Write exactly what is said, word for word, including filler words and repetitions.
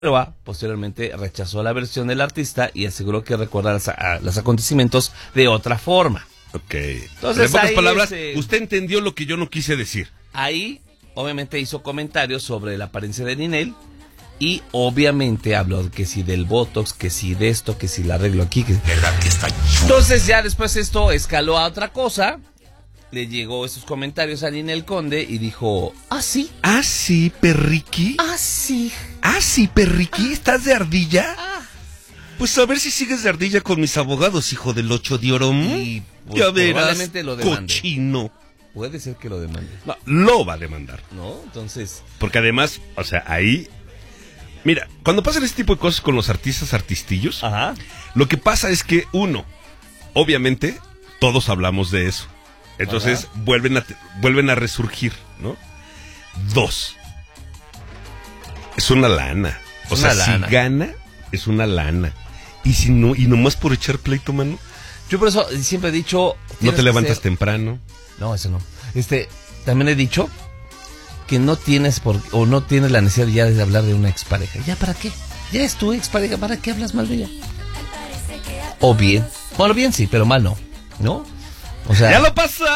prueba, posteriormente rechazó la versión del artista y aseguró que recuerda los, a, los acontecimientos de otra forma. Ok. Entonces, en pocas ahí palabras, es, eh, usted entendió lo que yo no quise decir. Ahí, obviamente, hizo comentarios sobre la apariencia de Ninel y obviamente habló que si del Botox, que si de esto, que si la arreglo aquí. Que... ¿Verdad que está? Entonces ya después esto escaló a otra cosa. Le llegó esos comentarios a Ninel Conde y dijo, ¿ah, sí? ¿Ah, sí, perriqui? ¿Ah, sí? ¿Ah, sí, perriqui? ¿Estás de ardilla? Ah. Pues a ver si sigues de ardilla con mis abogados, hijo del ocho de oro. Y pues, ya verás, probablemente lo demande. cochino. Puede ser que lo demande. No, lo va a demandar. ¿No? Entonces... Porque además, o sea, ahí... Mira, cuando pasan este tipo de cosas con los artistas artistillos, Ajá. lo que pasa es que, uno, obviamente, todos hablamos de eso. Entonces, vuelven a, vuelven a resurgir, ¿no? Dos, es una lana. O Una sea, lana. si gana, es una lana. Y si no, y nomás por echar pleito, mano, Yo por eso siempre he dicho... no tienes te que levantas ser- temprano. No, eso no. Este, también he dicho que no tienes por o no tienes la necesidad ya de hablar de una expareja. ¿Ya para qué? Ya es tu expareja, ¿para qué hablas mal de ella? O bien. Bueno, bien sí, pero mal no. ¿No? O sea... ¡Ya lo pasa!